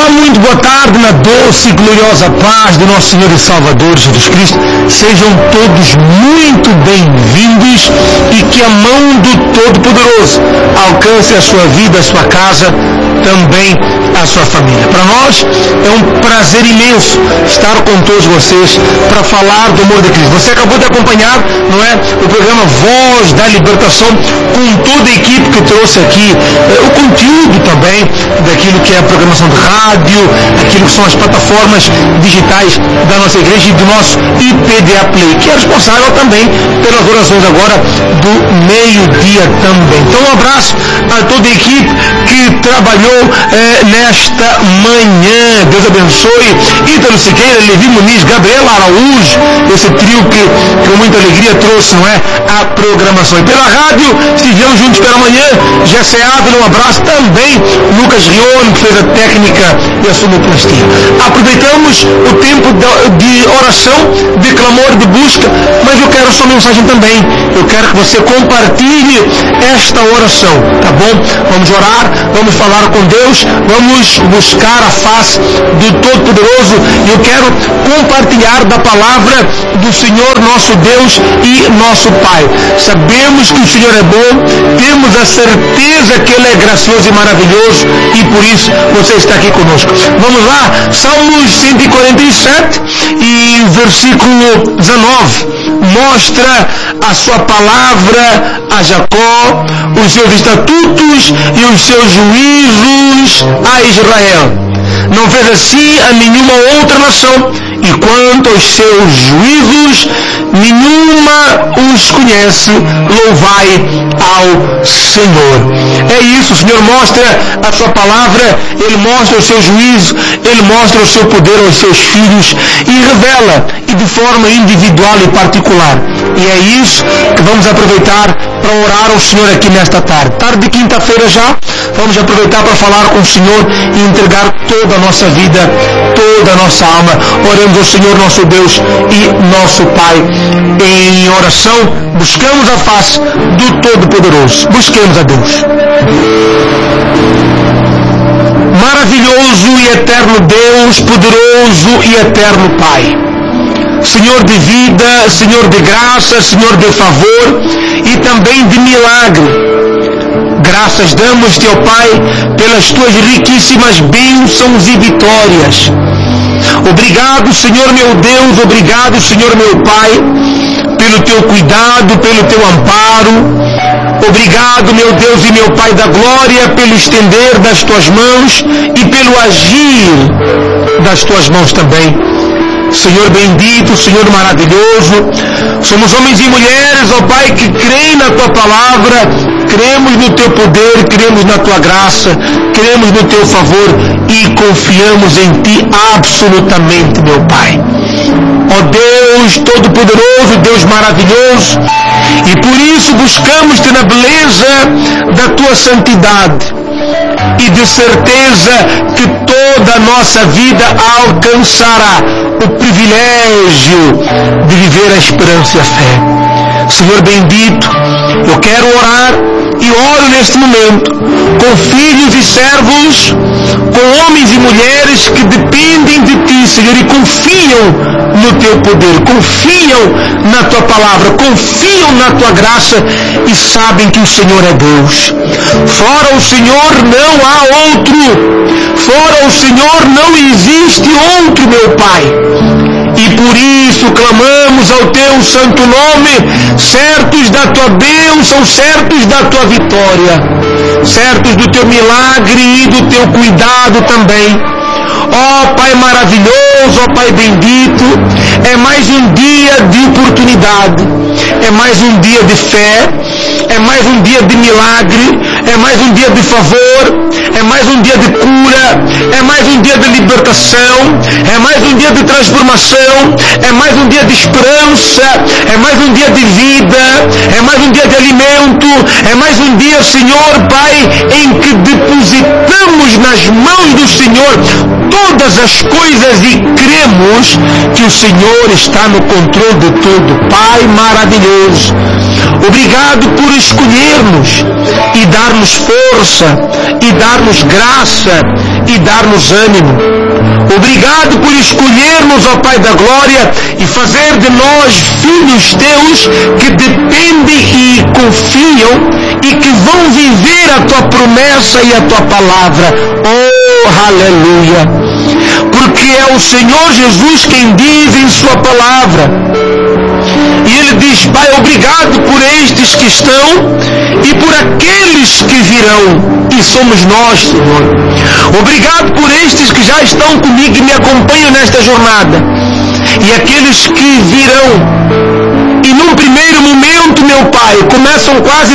Olá, muito boa tarde, na doce e gloriosa paz do nosso Senhor e Salvador Jesus Cristo. Sejam todos muito bem-vindos e que a mão do Todo-Poderoso alcance a sua vida, a sua casa, também a sua família. Para nós é um prazer imenso estar com todos vocês para falar do amor de Cristo. Você acabou de acompanhar, não é, o programa Voz da Libertação, com toda a equipe que trouxe aqui o conteúdo também daquilo que é a programação de rádio, aquilo que são as plataformas digitais da nossa igreja e do nosso IPDA Play, que é responsável também pelas orações agora do meio-dia também. Então um abraço a toda a equipe que trabalhou nesta manhã. Deus abençoe Ítalo Siqueira, Levi Muniz, Gabriela Araújo, esse trio que com muita alegria trouxe, não é, a programação. E pela rádio estivemos juntos pela manhã. Jessé Ávila, um abraço também. Lucas Rione, que fez a técnica e a sonoplastia. Aproveitamos o tempo de oração, de clamor, de busca, mas eu quero a sua mensagem também. Eu quero que você compartilhe esta oração, tá bom? Vamos orar, vamos falar com Deus, vamos buscar a face do Todo-Poderoso, e eu quero compartilhar da palavra do Senhor nosso Deus e nosso Pai. Sabemos que o Senhor é bom, temos a certeza que Ele é gracioso e maravilhoso, e por isso você está aqui conosco. Vamos lá, Salmos 147 e versículo 19 mostra a sua palavra a Jacó, os seus estatutos e os seus juízos a Israel. Não fez assim a nenhuma outra nação, e quanto aos seus juízos, nenhuma os conhece. Louvai ao Senhor. É isso, o Senhor mostra a sua palavra, Ele mostra o seu juízo, Ele mostra o seu poder aos seus filhos e revela, e de forma individual e particular. E é isso que vamos aproveitar para orar ao Senhor aqui nesta tarde. Tarde de quinta-feira já, vamos aproveitar para falar com o Senhor e entregar toda a nossa vida, toda a nossa alma. Oremos ao Senhor nosso Deus e nosso Pai em oração. Buscamos a face do Todo-Poderoso. Busquemos a Deus. Maravilhoso e eterno Deus, poderoso e eterno Pai, Senhor de vida, Senhor de graça, Senhor de favor e também de milagre. Graças damos-te, ó Pai, pelas tuas riquíssimas bênçãos e vitórias. Obrigado, Senhor meu Deus, obrigado, Senhor meu Pai, pelo teu cuidado, pelo teu amparo. Obrigado, meu Deus e meu Pai da glória, pelo estender das tuas mãos e pelo agir das tuas mãos também. Senhor bendito, Senhor maravilhoso, somos homens e mulheres, ó Pai, que creem na Tua palavra, cremos no Teu poder, cremos na Tua graça, cremos no Teu favor e confiamos em Ti absolutamente, meu Pai. Ó Deus Todo-Poderoso, Deus maravilhoso, e por isso buscamos-Te na beleza da Tua santidade e de certeza que toda a nossa vida alcançará o privilégio de viver a esperança e a fé. Senhor bendito, eu quero orar e oro neste momento com filhos e servos, com homens e mulheres que dependem de Ti, Senhor, e confiam no Teu poder, confiam na Tua palavra, confiam na Tua graça e sabem que o Senhor é Deus. Fora o Senhor não há outro, fora o Senhor não existe outro, meu Pai. E por isso clamamos ao Teu santo nome, certos da Tua bênção, certos da Tua vitória, certos do Teu milagre e do Teu cuidado também. Ó Pai maravilhoso, ó Pai bendito, é mais um dia de oportunidade, é mais um dia de fé, é mais um dia de milagre, é mais um dia de favor, é mais um dia de cura, é mais um dia de libertação, é mais um dia de transformação, é mais um dia de esperança, é mais um dia de vida, é mais um dia de alimento, é mais um dia, Senhor Pai, em que depositamos nas mãos do Senhor todas as coisas e cremos que o Senhor está no controle de tudo. Pai maravilhoso, obrigado por escolher-nos e dar-nos força e dar-nos graça e dar-nos ânimo. Obrigado por escolher-nos, ó Pai da Glória, e fazer de nós filhos teus que dependem e confiam e que vão viver a tua promessa e a tua palavra. Oh, aleluia! Porque é o Senhor Jesus quem diz em sua palavra. E Ele diz: Pai, obrigado por estes que estão e por aqueles que virão. E somos nós, Senhor. Obrigado por estes que já estão comigo e me acompanham nesta jornada. E aqueles que virão. E num primeiro momento, meu Pai, começam quase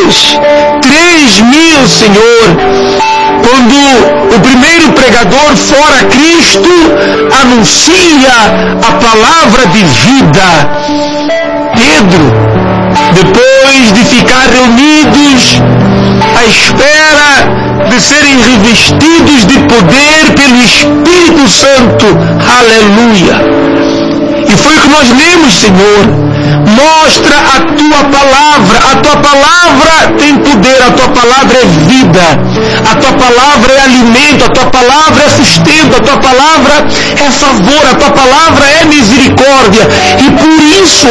3.000, Senhor. Quando o primeiro pregador, fora Cristo, anuncia a palavra de vida. Pedro, depois de ficar reunidos à espera de serem revestidos de poder pelo Espírito Santo, aleluia. E foi o que nós lemos, Senhor. Mostra a tua palavra tem poder, a tua palavra é vida, a tua palavra é alimento, a tua palavra é sustento, a tua palavra é favor, a tua palavra é misericórdia. E por isso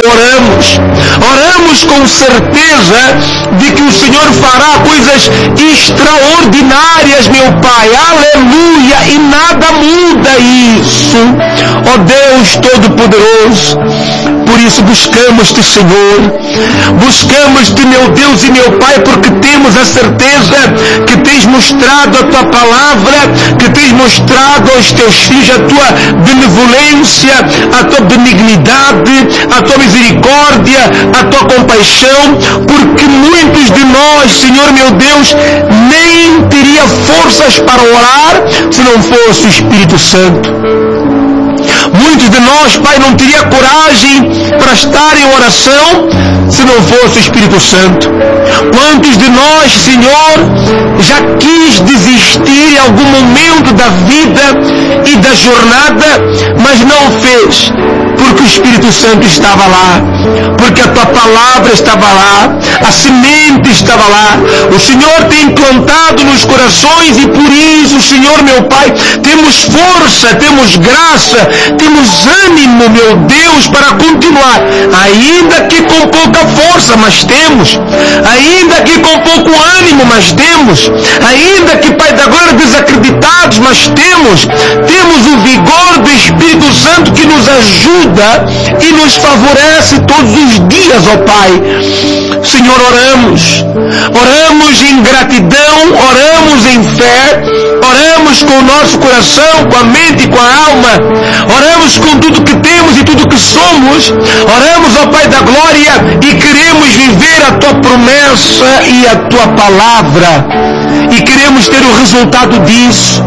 oramos com certeza de que o Senhor fará coisas extraordinárias, meu Pai, aleluia, e nada muda isso, ó Deus Todo-Poderoso. Por isso buscamos-te, Senhor, buscamos-te, meu Deus e meu Pai, porque temos a certeza que tens mostrado a tua palavra, que tens mostrado aos teus filhos a tua benevolência, a tua benignidade, a tua misericórdia, a tua compaixão, porque muitos de nós, Senhor meu Deus, nem teria forças para orar se não fosse o Espírito Santo. Muitos de nós, Pai, não teria coragem para estar em oração se não fosse o Espírito Santo. Quantos de nós, Senhor, já quis desistir em algum momento da vida e da jornada, mas não fez, porque o Espírito Santo estava lá, porque a tua palavra estava lá, a semente estava lá. O Senhor tem plantado nos corações e por isso, Senhor meu Pai, temos força, temos graça, temos ânimo, meu Deus, para continuar, ainda que com pouca força, mas temos, ainda que com pouco ânimo, mas temos, ainda que, Pai da Glória, desacreditados, mas temos o vigor do Espírito Santo que nos ajuda e nos favorece todos os dias, ó Pai. Senhor, oramos em gratidão, oramos em fé, oramos com o nosso coração, com a mente e com a alma, oramos com tudo que temos e tudo que somos, oramos, ó Pai da Glória, e queremos viver a tua promessa e a tua palavra, e queremos ter o resultado disso.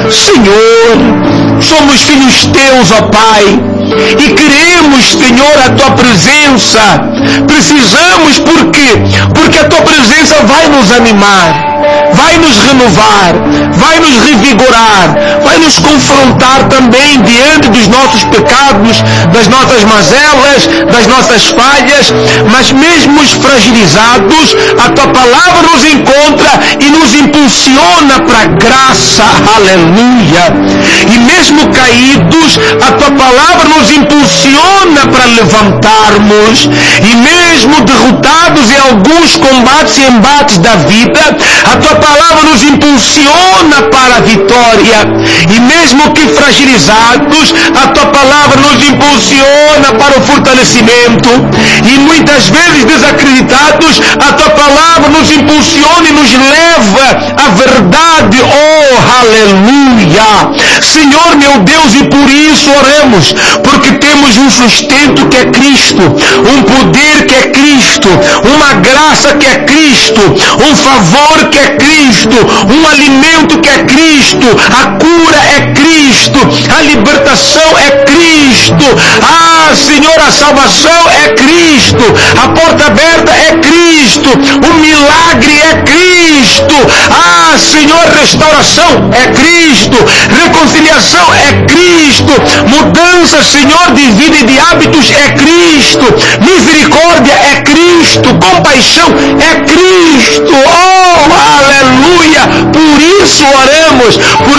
Senhor, somos filhos teus, ó Pai, e queremos, Senhor, a tua presença. Precisamos, por quê? Porque a tua presença vai nos animar, vai nos renovar, vai nos revigorar, vai nos confrontar também diante dos nossos pecados, das nossas mazelas, das nossas falhas, mas mesmo fragilizados, a tua palavra nos encontra e nos impulsiona para a graça, aleluia. E mesmo caídos, a tua palavra nos impulsiona para levantarmos, e mesmo derrotados em alguns combates e embates da vida, a tua palavra nos impulsiona para a vitória. E mesmo que fragilizados, a tua palavra nos impulsiona para o fortalecimento. E muitas vezes desacreditados, a tua palavra nos impulsiona e nos leva à verdade. Oh, aleluia! Senhor meu Deus, e por isso oramos, porque temos um sustento que é Cristo, um poder que é Cristo, uma graça que é Cristo, um favor que é Cristo, um alimento que é Cristo, a cura é Cristo, a libertação é Cristo, Senhor, a salvação é Cristo, a porta aberta é Cristo, o milagre é Cristo, Senhor, restauração é Cristo, reconciliação é Cristo, mudança, Senhor, de vida e de hábitos é Cristo, misericórdia é Cristo, compaixão é Cristo. Oh, aleluia! Por isso oramos, porque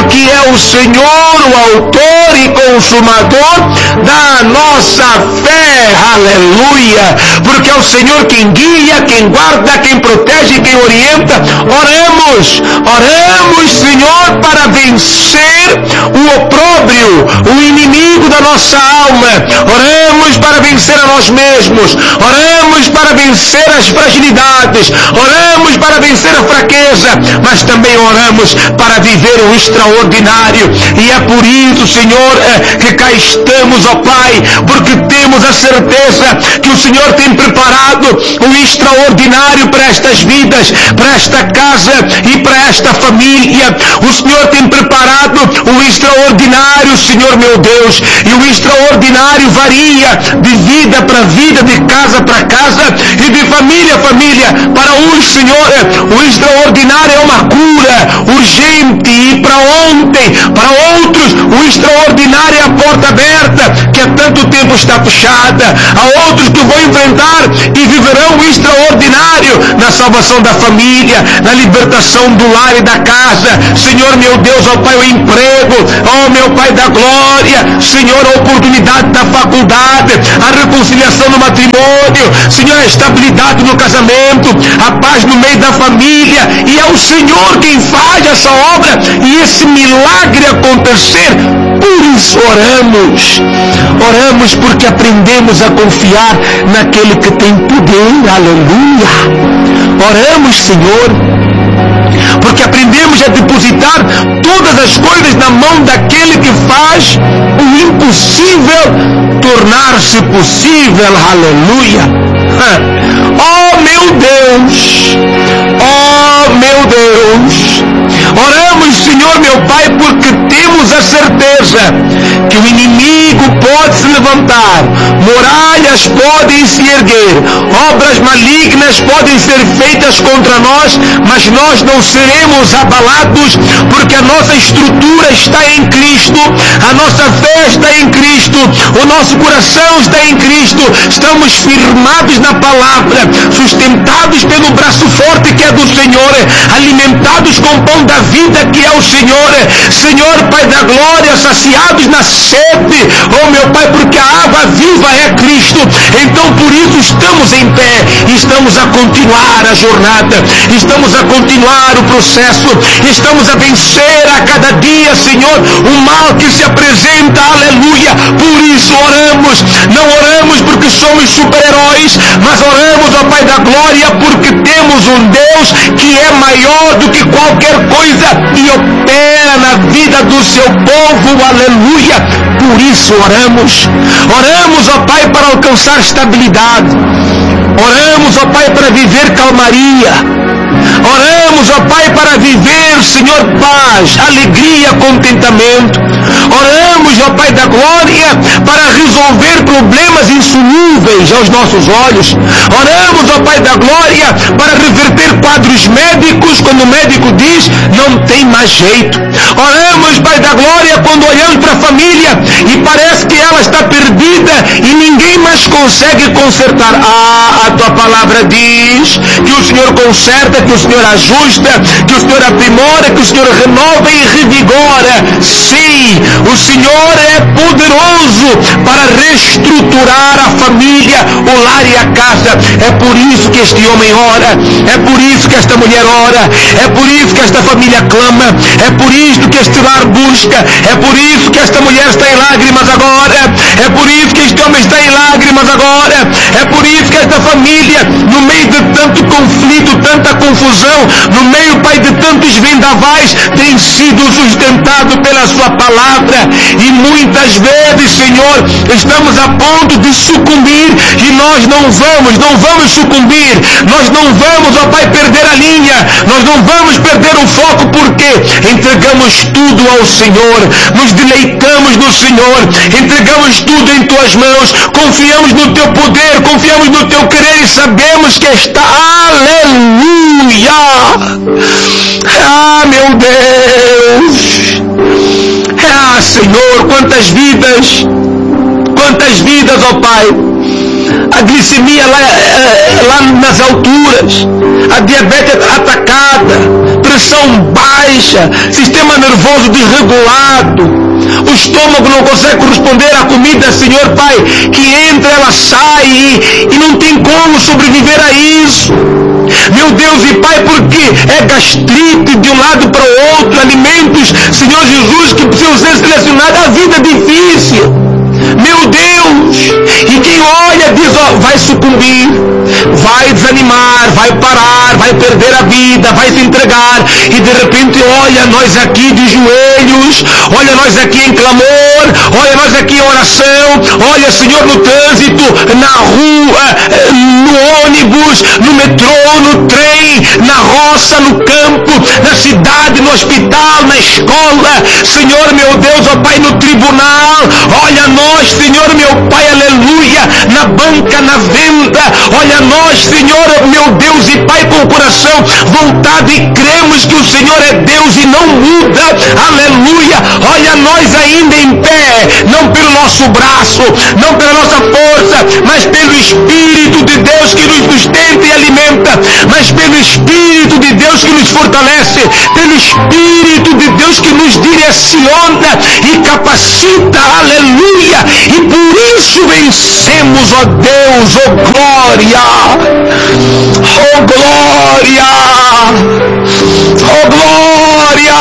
com o Senhor, o autor e consumador da nossa fé. Aleluia! Porque é o Senhor quem guia, quem guarda, quem protege, quem orienta. Oremos, Senhor, para vencer o opróbrio, o inimigo da nossa alma. Oremos para vencer a nós mesmos. Oremos para vencer as fragilidades. Oremos para vencer a fraqueza. Mas também oramos para viver o extraordinário. E é por isso, Senhor, que cá estamos, ó Pai, porque temos a certeza que o Senhor tem preparado o extraordinário para estas vidas, para esta casa e para esta família. O Senhor tem preparado o extraordinário, Senhor meu Deus, e o extraordinário varia de vida para vida, de casa para casa e de família a família. Para uns, Senhor, o extraordinário é uma cura urgente e para ontem. Para outros, o extraordinário é a porta aberta que há tanto tempo está fechada. Há outros que vão enfrentar e viverão o extraordinário na salvação da família, na libertação do lar e da casa. Senhor meu Deus, ó Pai, o emprego, ó meu Pai da glória, Senhor, a oportunidade da faculdade, a reconciliação no matrimônio, Senhor, a estabilidade no casamento, a paz no meio da família. E é o Senhor quem faz essa obra e esse milagre acontecer. Por isso oramos porque aprendemos a confiar naquele que tem poder. Aleluia! Oramos, Senhor, porque aprendemos a depositar todas as coisas na mão daquele que faz o impossível tornar-se possível. Aleluia! Oh meu Deus! Oh meu Deus! Oramos, Senhor meu Pai, porque temos a certeza que o inimigo pode se levantar, muralhas podem se erguer, obras malignas podem ser feitas contra nós, mas nós não seremos abalados, porque a nossa estrutura está em Cristo, a nossa fé está em Cristo, o nosso coração está em Cristo. Estamos firmados na palavra, sustentados pelo braço forte que é do Senhor, alimentados com o pão da vida que é o Senhor. Senhor, Pai da glória, saciados na sede, oh meu Pai, porque a água viva é Cristo. Então por isso estamos em pé, estamos a continuar a jornada, estamos a continuar o processo, estamos a vencer a cada dia, Senhor, o mal que se apresenta. Aleluia! Por isso oramos, não oramos porque somos super-heróis, mas oramos, ó Pai da glória, porque temos um Deus que é maior do que qualquer coisa e opera na vida do seu povo. Aleluia! Por isso oramos, ó Pai, para alcançar estabilidade, oramos, ó Pai, para viver calmaria, oramos, ó Pai, para viver, Senhor, paz, alegria, contentamento. Oramos, ó Pai da glória, para resolver problemas insolúveis aos nossos olhos. Oramos, ó Pai da glória, para reverter quadros médicos quando o médico diz não tem mais jeito. Oramos, Pai da glória, quando olhamos para a família e parece que ela está perdida e ninguém mais consegue consertar. A tua palavra diz que o Senhor conserta, que o Senhor ajusta, que o Senhor aprimora, que o Senhor renova e revigora. Sim, o Senhor é poderoso para reestruturar a família, o lar e a casa. É por isso que este homem ora, é por isso que esta mulher ora, é por isso que esta família clama, é por isso que este lar busca, é por isso que esta mulher está em lágrimas agora, é por isso que este homem está em lágrimas agora, é por isso que esta família, no meio de tanto conflito, tanta confusão, no meio, Pai, de tantos vendavais, tem sido sustentado pela sua palavra. E muitas vezes, Senhor, estamos a ponto de sucumbir e nós não vamos sucumbir, nós não vamos, ó Pai, perder a linha, nós não vamos perder o foco, porque entregamos tudo ao Senhor, nos deleitamos no Senhor, entregamos tudo em Tuas mãos, confiamos no Teu poder, confiamos no Teu querer e sabemos que está. Aleluia! Ah, meu Deus! Ah, Senhor, quantas vidas, ó Pai, a glicemia lá nas alturas, a diabetes atacada, pressão baixa, sistema nervoso desregulado, o estômago não consegue corresponder à comida, Senhor Pai, que entra, ela sai e não tem como sobreviver a isso. Meu Deus e Pai, porque é gastrite de um lado para o outro, alimentos, Senhor Jesus, que precisam ser selecionados, a vida é difícil. Meu Deus, e quem olha diz, vai sucumbir, vai desanimar, vai parar, vai perder a vida, vai se entregar, e de repente olha nós aqui de joelhos, olha nós aqui em clamor, olha nós aqui em oração, olha, Senhor, no trânsito, na rua, no ônibus, no metrô, no trem, na roça, no campo, na cidade, no hospital, na escola, Senhor, meu Deus, ó Pai, no tribunal, olha nós, Senhor, meu Pai, aleluia, na banca, na venda, olha nós, Senhor, meu Deus e Pai, com o coração voltado e cremos que o Senhor é Deus e não muda, aleluia, olha nós ainda em pé, não pelo nosso braço, não pela nossa força, mas pelo Espírito de Deus que nos sustenta e alimenta, mas pelo Espírito de Deus que nos fortalece, pelo Espírito de Deus que nos direciona e capacita, aleluia, e por isso vencemos, ó Deus, ó glória, ó glória, ó glória,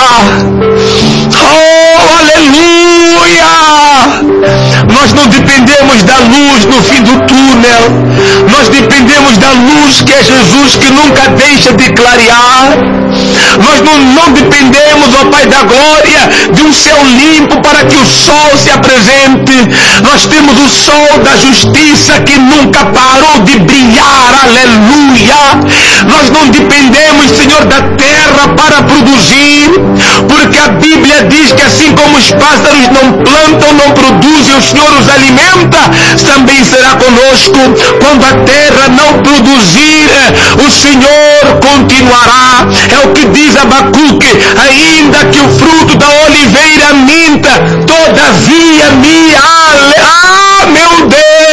oh aleluia. Nós não dependemos da luz no fim do túnel, nós dependemos da luz que é Jesus, que nunca deixa de clarear. Nós não dependemos, ó Pai da glória, de um céu limpo para que o sol se apresente. Nós temos o sol da justiça que nunca parou de brilhar, aleluia. Nós não dependemos, Senhor, da terra para produzir, porque a Bíblia diz que assim como os pássaros não plantam, não produzem, o Senhor os alimenta, também será conosco. Quando a terra não produzir, o Senhor continuará. É o que diz Abacuque, ainda que o fruto da oliveira minta, todavia meu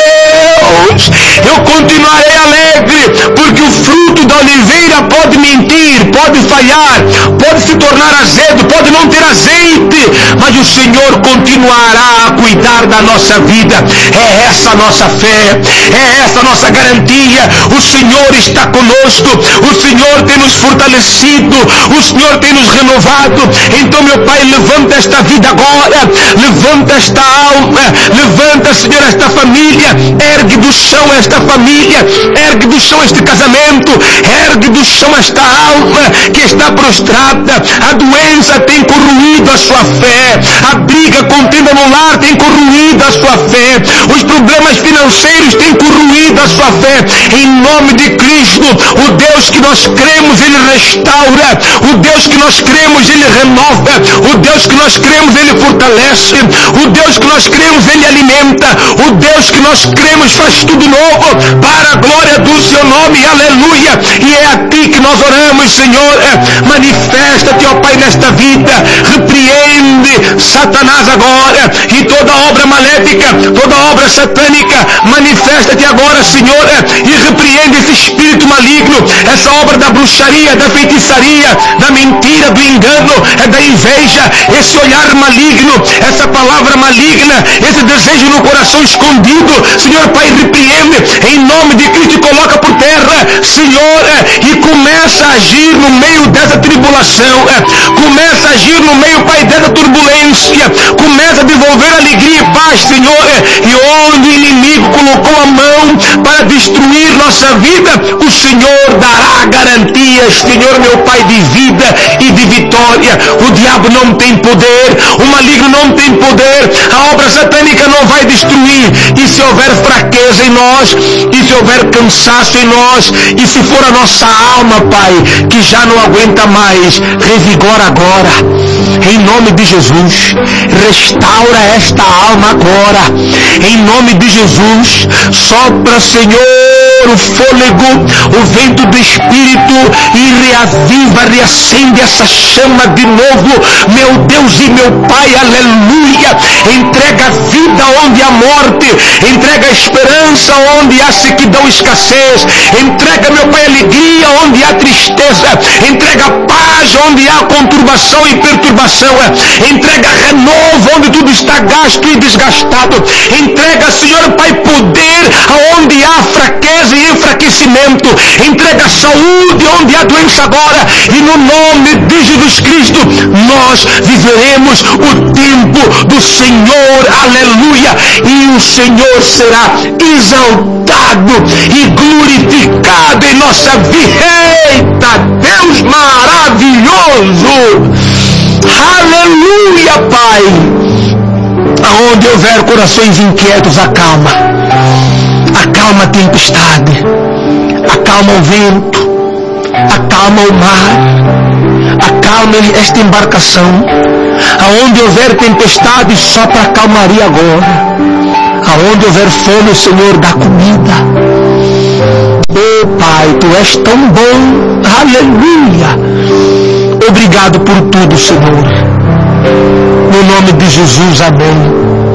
Deus, eu continuarei alegre, porque o fruto da oliveira pode mentir, pode falhar, pode se tornar azedo, pode não ter azeite, mas o Senhor continuará a cuidar da nossa vida. É essa a nossa fé, é essa a nossa garantia. O Senhor está conosco, o Senhor tem nos fortalecido, o Senhor tem nos renovado. Então, meu Pai, levanta esta vida agora, levanta esta alma, levanta, Senhor, esta família, ergue do chão esta família, ergue do chão este casamento, ergue do chão esta alma que está prostrada. A doença tem corroído a sua fé, a briga, contenda no lar tem corroído a sua fé, os problemas financeiros têm corroído a sua fé. Em nome de Cristo, o Deus que nós cremos, Ele restaura, o Deus que nós cremos, Ele renova, o Deus que nós cremos, Ele fortalece, o Deus que nós cremos, Ele alimenta, o Deus que nós cremos faz tudo novo, para a glória do seu nome, aleluia. E é a Ti que nós oramos, Senhor. Manifesta-te, ó Pai, nesta vida, repreende Satanás agora, e toda obra maléfica, toda obra satânica, manifesta-te agora, Senhor, e repreende esse espírito maligno, essa obra da bruxaria, da feitiçaria, da mentira, do engano, da inveja, esse olhar maligno, essa palavra maligna, esse desejo no coração escondido, Senhor Pai, repreende em nome de Cristo e coloca por terra, Senhor, e começa a agir no meio dessa tribulação, começa a agir no meio, Pai, dessa turbulência, começa a devolver alegria e paz, Senhor, e onde o inimigo colocou a mão para destruir nossa vida, o Senhor dará garantias, Senhor, meu Pai, de vida e de vitória. O diabo não tem poder, o maligno não tem poder, a obra satânica não vai destruir. E se houver fraqueza em nós, e se houver cansaço em nós, e se for a nossa alma, Pai, que já não aguenta mais, revigora agora, em nome de Jesus. Restaura esta alma agora, em nome de Jesus. Sopra, Senhor, Senhor, o fôlego, o vento do Espírito e reaviva, reacende essa chama de novo, meu Deus e meu Pai, aleluia. Entrega a vida onde há morte, entrega a esperança onde há sequidão e escassez, entrega, meu Pai, alegria onde há tristeza, entrega paz onde há conturbação e perturbação, entrega renovo onde tudo está gasto e desgastado, entrega, Senhor Pai, poder onde há fraqueza e enfraquecimento, entrega saúde onde há doença agora, e no nome de Jesus Cristo nós viveremos o tempo do Senhor, aleluia, e o Senhor será exaltado e glorificado em nossa vida. Eita, Deus maravilhoso, aleluia, Pai. Aonde houver corações inquietos, acalma a tempestade, acalma o vento, acalma o mar, acalma esta embarcação. Aonde houver tempestade, sopra a calmaria agora. Aonde houver fome, o Senhor dá comida. Oh Pai, Tu és tão bom, aleluia. Obrigado por tudo, Senhor. No nome de Jesus, amém.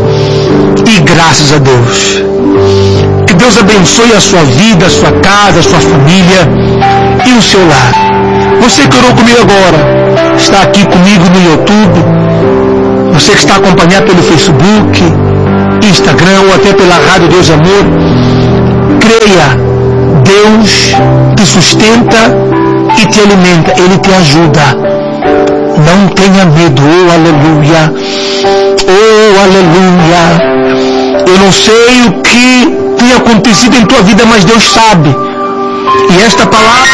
E graças a Deus. Que Deus abençoe a sua vida, a sua casa, a sua família e o seu lar. Você que orou comigo agora, está aqui comigo no YouTube, você que está acompanhado pelo Facebook, Instagram ou até pela Rádio Deus Amor, creia, Deus te sustenta e te alimenta, Ele te ajuda. Não tenha medo, oh aleluia, oh aleluia. Eu não sei o que tem acontecido em tua vida, mas Deus sabe. E esta palavra